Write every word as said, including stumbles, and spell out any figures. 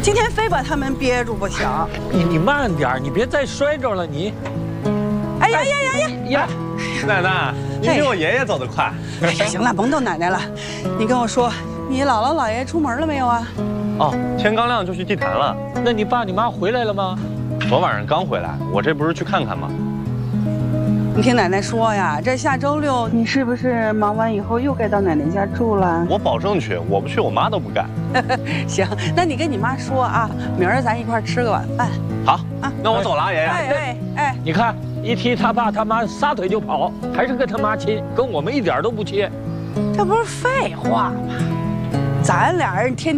今天非把他们憋住不行。 你你慢点，你别再摔着了你。 哎呀呀呀呀呀！ 奶奶，你比我爷爷走得快。 哎呀，行了，甭逗奶奶了。你跟我说，你姥姥姥爷出门了没有啊？ 哦，天刚亮就去地坛了。 那你爸你妈回来了吗？ 昨晚上刚回来，我这不是去看看吗？ 你听奶奶说呀，这下周六你是不是忙完以后又该到奶奶家住了？ 我保证去，我不去我妈都不干。 行，那你跟你妈说啊，明儿咱一块吃个晚饭。 好啊，那我走了，爷爷。 哎哎哎， 你看，一提他爸他妈，撒腿就跑，还是跟他妈亲，跟我们一点都不亲。 这不是废话吗？咱俩人天。